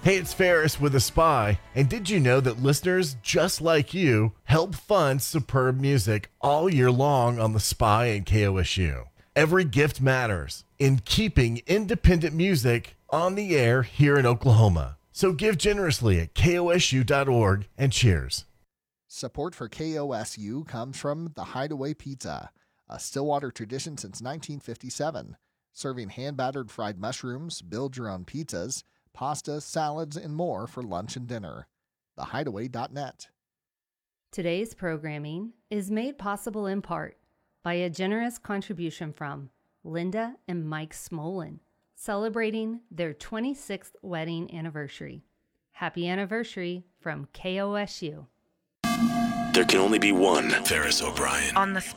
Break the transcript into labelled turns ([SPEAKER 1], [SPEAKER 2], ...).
[SPEAKER 1] Hey, it's Ferris with A Spy, and did you know that listeners just like you help fund superb music all year long on The Spy and KOSU? Every gift matters in keeping independent music on the air here in Oklahoma. So give generously at kosu.org and cheers.
[SPEAKER 2] Support for KOSU comes from The Hideaway Pizza, a Stillwater tradition since 1957, serving hand-battered fried mushrooms, build-your-own pizzas, pasta, salads, and more for lunch and dinner. TheHideaway.net.
[SPEAKER 3] Today's programming is made possible in part by a generous contribution from Linda and Mike Smolin, celebrating their 26th wedding anniversary. Happy anniversary from KOSU.
[SPEAKER 4] There can only be one Ferris O'Brien.
[SPEAKER 5] On the Spy.